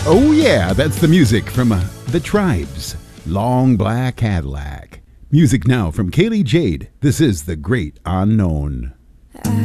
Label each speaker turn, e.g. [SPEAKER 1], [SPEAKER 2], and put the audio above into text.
[SPEAKER 1] Oh, yeah, that's the music from The Tribes, Long Black Cadillac. Music now from Kaylee Jade. This is The Great Unknown.